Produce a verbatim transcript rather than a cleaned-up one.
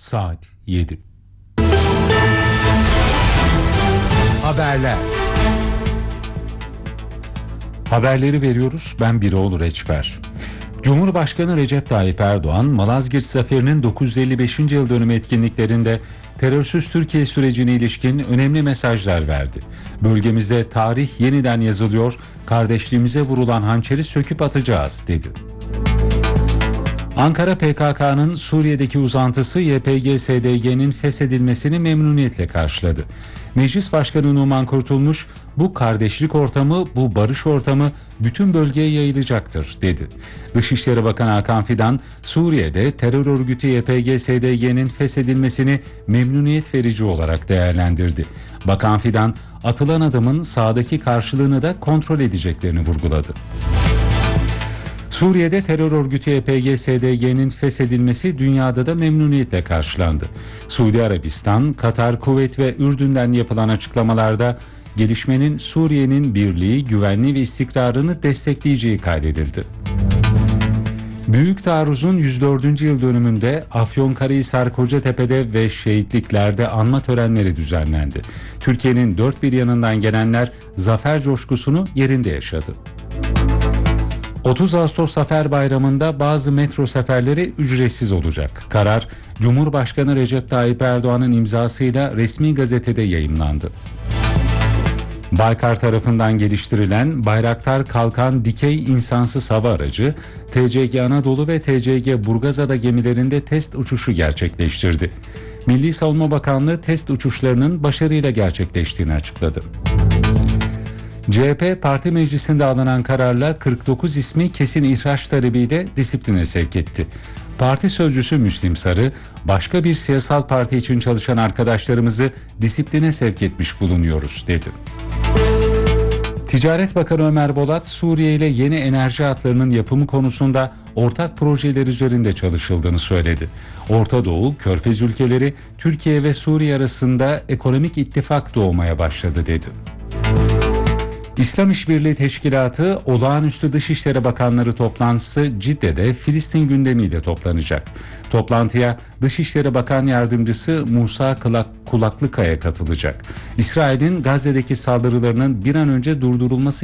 saat yedi. Haberler. Haberleri veriyoruz. Ben Biroğlu Reçber. Cumhurbaşkanı Recep Tayyip Erdoğan, Malazgirt Zaferi'nin dokuz yüz elli beşinci yıl dönümü etkinliklerinde terörsüz Türkiye sürecine ilişkin önemli mesajlar verdi. Bölgemizde tarih yeniden yazılıyor, kardeşliğimize vurulan hançeri söküp atacağız dedi. Ankara P K K'nın Suriye'deki uzantısı Y P G S D G'nin feshedilmesini memnuniyetle karşıladı. Meclis Başkanı Numan Kurtulmuş, bu kardeşlik ortamı, bu barış ortamı bütün bölgeye yayılacaktır dedi. Dışişleri Bakanı Hakan Fidan, Suriye'de terör örgütü Y P G S D G'nin feshedilmesini memnuniyet verici olarak değerlendirdi. Bakan Fidan, atılan adımın sahadaki karşılığını da kontrol edeceklerini vurguladı. Suriye'de terör örgütü Y P G S D G'nin feshedilmesi dünyada da memnuniyetle karşılandı. Suudi Arabistan, Katar, Kuveyt ve Ürdün'den yapılan açıklamalarda gelişmenin Suriye'nin birliği, güvenliği ve istikrarını destekleyeceği kaydedildi. Büyük Taarruz'un yüz dördüncü yıl dönümünde Afyonkarahisar, Kocatepe'de ve şehitliklerde anma törenleri düzenlendi. Türkiye'nin dört bir yanından gelenler zafer coşkusunu yerinde yaşadı. otuz Ağustos Zafer Bayramı'nda bazı metro seferleri ücretsiz olacak. Karar, Cumhurbaşkanı Recep Tayyip Erdoğan'ın imzasıyla resmi gazetede yayımlandı. Baykar tarafından geliştirilen Bayraktar Kalkan Dikey İnsansız Hava Aracı, T C G Anadolu ve T C G Burgazada gemilerinde test uçuşu gerçekleştirdi. Milli Savunma Bakanlığı test uçuşlarının başarıyla gerçekleştiğini açıkladı. C H P Parti Meclisi'nde alınan kararla kırk dokuz ismi kesin ihraç talebiyle disipline sevk etti. Parti sözcüsü Müslim Sarı, başka bir siyasal parti için çalışan arkadaşlarımızı disipline sevk etmiş bulunuyoruz dedi. Ticaret Bakanı Ömer Bolat, Suriye ile yeni enerji hatlarının yapımı konusunda ortak projeler üzerinde çalışıldığını söyledi. Orta Doğu, Körfez ülkeleri, Türkiye ve Suriye arasında ekonomik ittifak doğmaya başladı dedi. İslam İşbirliği Teşkilatı Olağanüstü Dışişleri Bakanları toplantısı Cidde'de Filistin gündemiyle toplanacak. Toplantıya Dışişleri Bakan Yardımcısı Musa Kulaklıkaya katılacak. İsrail'in Gazze'deki saldırılarının bir an önce durdurulması